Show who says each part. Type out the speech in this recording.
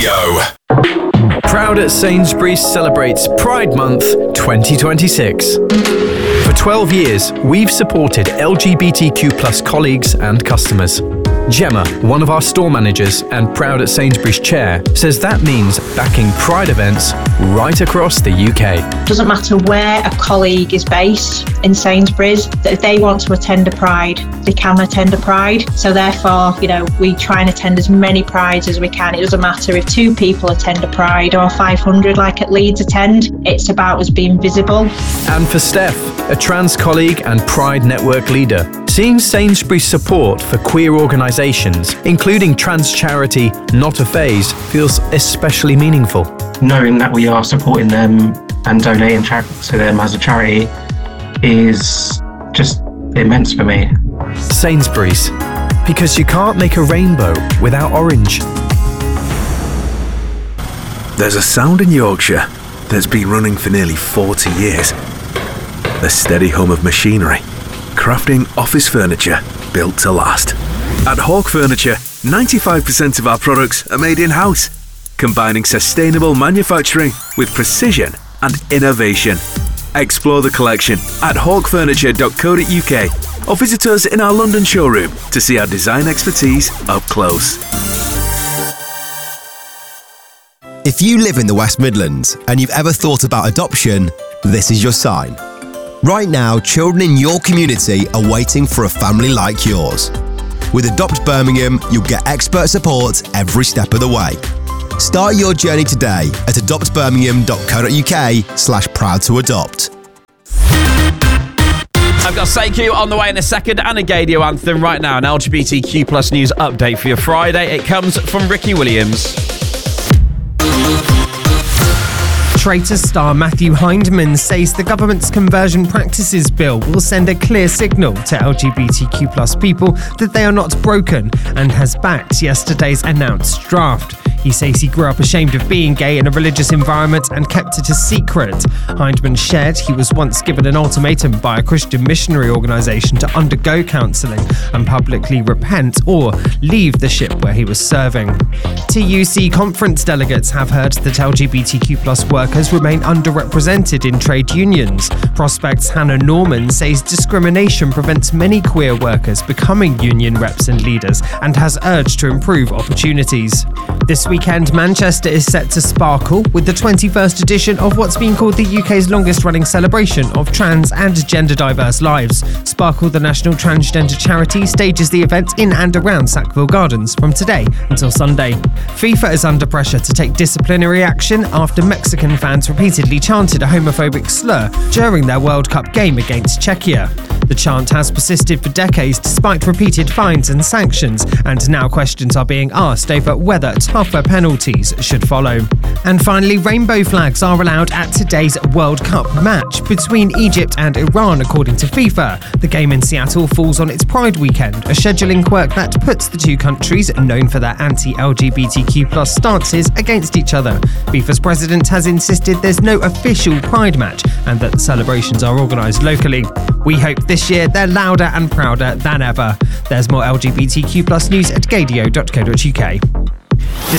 Speaker 1: Yo.
Speaker 2: Proud at Sainsbury's celebrates Pride Month 2026. For 12 years, we've supported LGBTQ+ colleagues and customers. Gemma, one of our store managers and Proud at Sainsbury's chair, says that means backing Pride events right across the UK.
Speaker 3: Doesn't matter where a colleague is based in Sainsbury's, that if they want to attend a Pride, they can attend a Pride. So therefore, we try and attend as many Prides as we can. It doesn't matter if 2 people attend a Pride or 500 like at Leeds attend. It's about us being visible.
Speaker 2: And for Steph, a trans colleague and Pride Network leader, seeing Sainsbury's support for queer organisations, including trans charity Not a Phase, feels especially meaningful.
Speaker 4: Knowing that we are supporting them and donating to them as a charity is just immense for me.
Speaker 2: Sainsbury's, because you can't make a rainbow without orange.
Speaker 5: There's a sound in Yorkshire that's been running for nearly 40 years. The steady hum of machinery, crafting office furniture built to last. At Hawk Furniture, 95% of our products are made in-house, combining sustainable manufacturing with precision and innovation. Explore the collection at hawkfurniture.co.uk or visit us in our London showroom to see our design expertise up close.
Speaker 6: If you live in the West Midlands and you've ever thought about adoption, this is your sign. Right now, children in your community are waiting for a family like yours. With Adopt Birmingham, you'll get expert support every step of the way. Start your journey today at adoptbirmingham.co.uk/proud-to-adopt.
Speaker 7: I've got Sekou on the way in a second and a Gaydio anthem right now. An LGBTQ+ news update for your Friday. It comes from Ricky Williams.
Speaker 8: Traitors star Matthew Hindman says the government's conversion practices bill will send a clear signal to LGBTQ+ people that they are not broken, and has backed yesterday's announced draft. He says he grew up ashamed of being gay in a religious environment and kept it a secret. Hindman shared he was once given an ultimatum by a Christian missionary organisation to undergo counselling and publicly repent or leave the ship where he was serving. TUC conference delegates have heard that LGBTQ+ workers remain underrepresented in trade unions. Prospect's Hannah Norman says discrimination prevents many queer workers becoming union reps and leaders, and has urged to improve opportunities. This weekend, Manchester is set to sparkle with the 21st edition of what's been called the UK's longest-running celebration of trans and gender-diverse lives. Sparkle, the national transgender charity, stages the event in and around Sackville Gardens from today until Sunday. FIFA is under pressure to take disciplinary action after Mexican fans repeatedly chanted a homophobic slur during their World Cup game against Czechia. The chant has persisted for decades despite repeated fines and sanctions, and now questions are being asked over whether tougher penalties should follow. And finally, rainbow flags are allowed at today's World Cup match between Egypt and Iran, according to FIFA. The game in Seattle falls on its Pride weekend, a scheduling quirk that puts the two countries, known for their anti-LGBTQ+ stances, against each other. FIFA's president has insisted there's no official Pride match and that the celebrations are organised locally. We hope this year they're louder and prouder than ever. There's more LGBTQ+ news at gaydio.co.uk.